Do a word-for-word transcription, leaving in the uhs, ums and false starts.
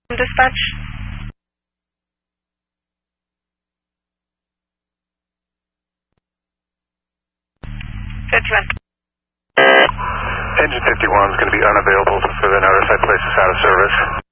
Dispatch. fifty-one. Engine fifty-one is going to be unavailable for the notice I place this out of service.